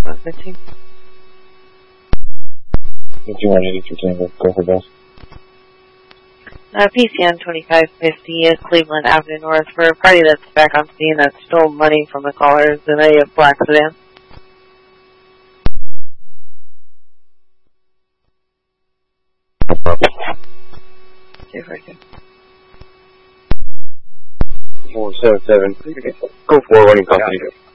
115. 5183 Tango, go for boss. PCN 2550 is Cleveland Avenue North for a party that's back on scene that stole money from the callers in a black sedan. No problem. 242. 477. Go for running company.